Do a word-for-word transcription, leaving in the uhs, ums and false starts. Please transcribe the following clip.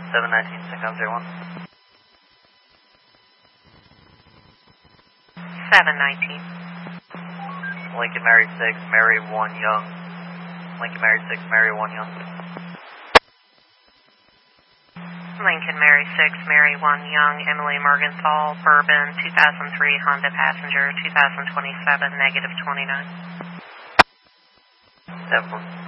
seven nineteen, Sync zero one. seven nineteen. Lincoln Mary six, Mary one Young. Lincoln Mary six, Mary one Young. Lincoln Mary six, Mary one Young, Emily Morgenthal, Bourbon, two thousand three Honda passenger, two thousand twenty-seven, negative twenty-nine. seven four.